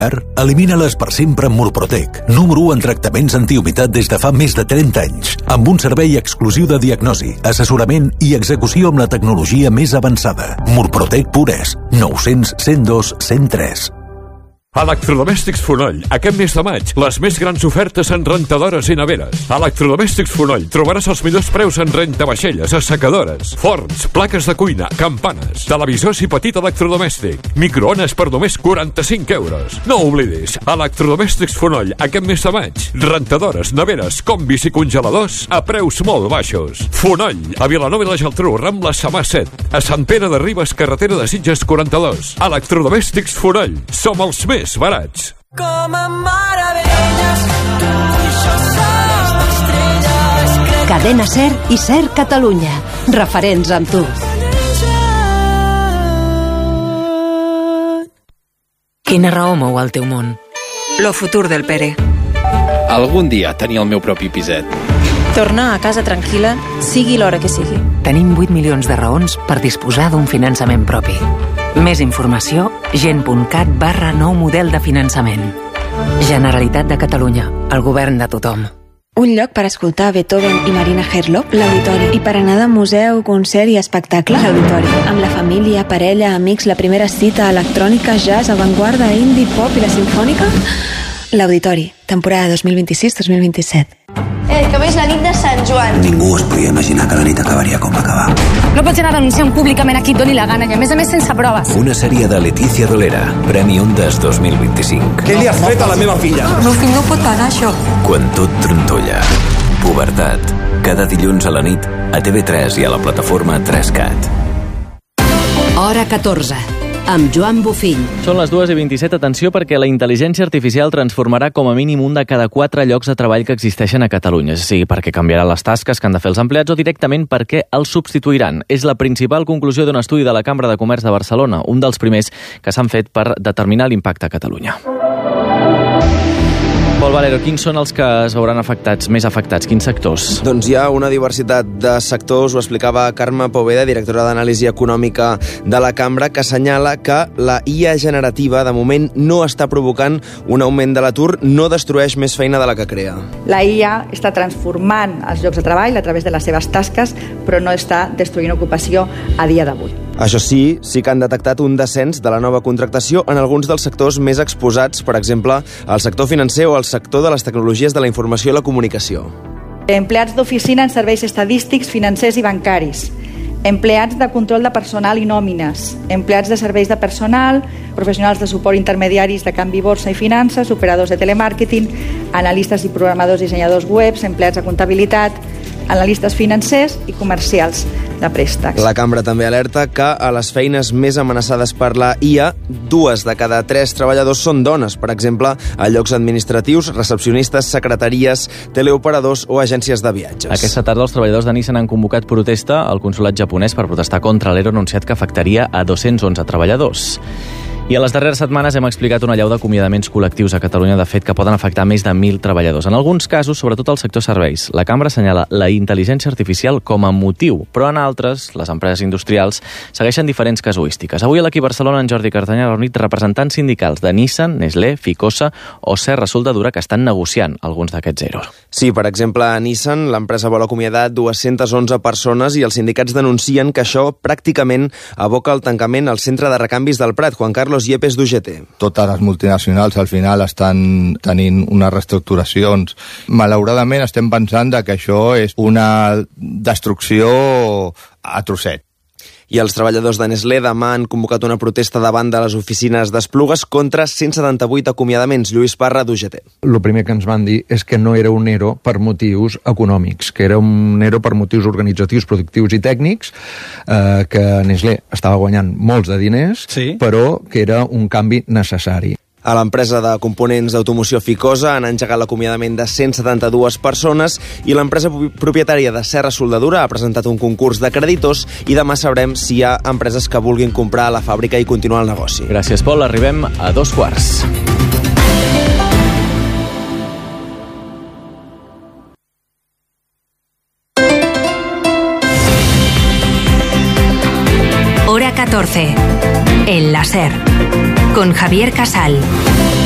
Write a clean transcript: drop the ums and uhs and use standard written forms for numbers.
Elimina-les per sempre amb Murprotec, número 1 en tractaments antihumitat des de fa més de 30 anys, amb un servei exclusiu de diagnosi, assessorament i execució amb la tecnologia més avançada. Murprotec Pures, 900 102 103. Electrodomèstics Fonoll. Aquest mes de maig, les més grans ofertes en rentadores i neveres. Electrodomèstics Fonoll. Trobaràs els millors preus en rentavaixelles, assecadores, forns, plaques de cuina, campanes, televisors i petit electrodomèstic. Microones per només 45 euros. No ho oblidis. Electrodomèstics Fonoll. Aquest mes de maig. Rentadores, neveres, combis i congeladors a preus molt baixos. Fonoll. A Vilanova i la Geltrú, Rambla Samà 7. A Sant Pere de Ribes, carretera de Sitges 42. Electrodomèstics Fonoll. Som els més barats. Com en meravelles, això som estrelles. Cadena SER i SER Catalunya. Referents amb tu. Quina raó mou el teu món? Lo futur del Pere. Algun dia tenir el meu propi piset. Tornar a casa tranquil·la, sigui l'hora que sigui. Tenim 8 milions de raons per disposar d'un finançament propi. Més informació, gent.cat/nou model de finançament. Generalitat de Catalunya, el govern de tothom. Un lloc per escoltar Beethoven i Marina Herlop, l'Auditori. I per anar de museu, concert i espectacle, l'Auditori. Amb la família, parella, amics, la primera cita, electrònica, jazz, avantguarda, indie, pop i la sinfònica... L'Auditori, temporada 2026-2027. Que avui és la nit de Sant Joan. Ningú es podia imaginar que la nit acabaria com va acabar. No pots anar denunciant públicament a qui et doni la gana i a més sense proves. Una sèrie de Letícia Dolera, Premi Ondas 2025. Què li has fet a la meva filla? El meu fill no pot pagar això. Quan tot trontolla. Pubertat. Cada dilluns a la nit a TV3 i a la plataforma 3Cat. Hora 14. Amb Joan Bofill. Són les 2:27. Atenció, perquè la intel·ligència artificial transformarà com a mínim un de cada 4 llocs de treball que existeixen a Catalunya. És a dir, perquè canviarà les tasques que han de fer els empleats o directament perquè els substituiran. És la principal conclusió d'un estudi de la Cambra de Comerç de Barcelona, un dels primers que s'han fet per determinar l'impacte a Catalunya. Pol Valero, quins són els que es veuran afectats, més afectats? Quins sectors? Doncs hi ha una diversitat de sectors, ho explicava Carme Poveda, directora d'Anàlisi Econòmica de la Cambra, que assenyala que la IA generativa de moment no està provocant un augment de l'atur, no destrueix més feina de la que crea. La IA està transformant els llocs de treball a través de les seves tasques, però no està destruint ocupació a dia d'avui. Això sí que han detectat un descens de la nova contractació en alguns dels sectors més exposats, per exemple, el sector financer o el sector de les tecnologies de la informació i la comunicació. Empleats d'oficina en serveis estadístics, financers i bancaris. Empleats de control de personal i nòmines. Empleats de serveis de personal, professionals de suport intermediaris de canvi, borsa i finances, operadors de telemàrqueting, analistes i programadors, dissenyadors webs, empleats de comptabilitat, analistes financers i comercials de préstecs. La Cambra també alerta que a les feines més amenaçades per la IA, 2 de cada 3 treballadors són dones, per exemple, a llocs administratius, recepcionistes, secretaries, teleoperadors o agències de viatges. Aquesta tarda els treballadors de Nissan han convocat protesta al consolat japonès per protestar contra l'ERO anunciat que afectaria a 211 treballadors. I a les darreres setmanes hem explicat una allau d'acomiadaments col·lectius a Catalunya, de fet, que poden afectar més de 1.000 treballadors. En alguns casos, sobretot al sector serveis. La Cambra assenyala la intel·ligència artificial com a motiu, però en altres, les empreses industrials, segueixen diferents casuístiques. Avui a l'Equip Barcelona, en Jordi Cartanyà ha reunit representants sindicals de Nissan, Nestlé, Ficosa o Serra Soldadura que estan negociant alguns d'aquests EROs. Sí, per exemple, a Nissan, l'empresa vol acomiadar 211 persones i els sindicats denuncien que això pràcticament aboca el tancament al centre de recanvis del Prat, Juan Carlos Yepes d'UGT. Totes les multinacionals al final estan tenint unes reestructuracions. Malauradament estem pensant que això és una destrucció a trosset. I els treballadors de Nestlé demà han convocat una protesta davant de les oficines d'Esplugues contra 178 acomiadaments. Lluís Parra, d'UGT. El primer que ens van dir és que no era un ERO per motius econòmics, que era un ERO per motius organitzatius, productius i tècnics, que Nestlé estava guanyant molts de diners, sí, però que era un canvi necessari. A l'empresa de components d'automoció Ficosa han engegat l'acomiadament de 172 persones i l'empresa propietària de Serra Soldadura ha presentat un concurs de creditors i demà sabrem si hi ha empreses que vulguin comprar la fàbrica i continuar el negoci. Gràcies, Pol. Arribem a 2:15. Hora 14. El láser. Con Javier Casal.